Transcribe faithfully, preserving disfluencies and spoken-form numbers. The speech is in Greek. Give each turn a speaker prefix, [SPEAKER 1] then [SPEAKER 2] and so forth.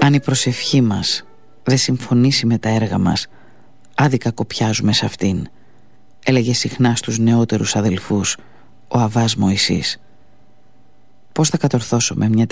[SPEAKER 1] Αν η προσευχή μας δεν συμφωνήσει με τα έργα μας, άδικα κοπιάζουμε σε αυτήν, έλεγε συχνά στους νεότερους αδελφούς ο Αββάς Μωυσής. Πώς θα κατορθώσω με μια